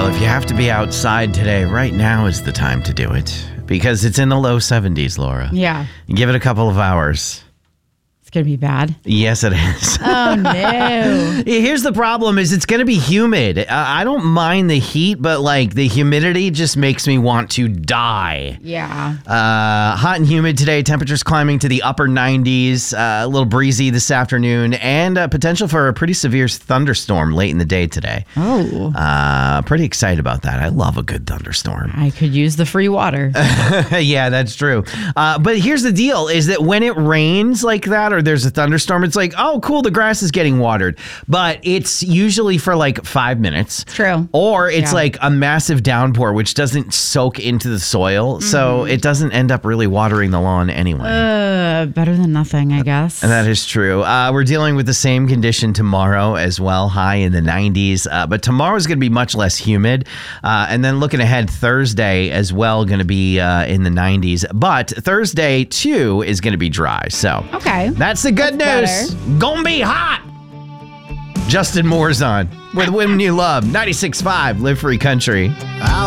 if you have to be outside today, right now is the time to do it. Because it's in the low 70s, Laura. Yeah. Give it a couple of hours. It's going to be bad. Yes, it is. Oh, no. Here's the problem is it's going to be humid. I don't mind the heat, but like the humidity just makes me want to die. Yeah. Hot and humid today. Temperatures climbing to the upper 90s. A little breezy this afternoon. And potential for a pretty severe thunderstorm late in the day today. Oh. Pretty excited about that. I love a good thunderstorm. I could use the free water. Yeah, that's true. But here's the deal is that when it rains like that or there's a thunderstorm, it's like, oh, cool, the grass is getting watered. But it's usually for like 5 minutes. True. Or it's like a massive downpour, which doesn't soak into the soil. So it doesn't end up really watering the lawn anyway. Better than nothing, I guess. And that is true. We're dealing with the same condition tomorrow as well, high in the 90s. But tomorrow's going to be much less humid. And then looking ahead, Thursday as well, going to be in the 90s. But Thursday, too, is going to be dry. So okay. That's the good news. Gonna be hot. Justin Moore's on with Women You Love. 96.5 Live Free Country.